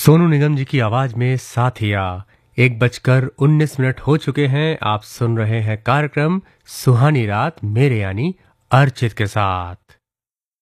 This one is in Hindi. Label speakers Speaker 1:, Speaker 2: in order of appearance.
Speaker 1: सोनू निगम जी की आवाज में साथिया 1:19 हो चुके हैं। आप सुन रहे हैं कार्यक्रम सुहानी रात मेरे यानी अर्चित के साथ।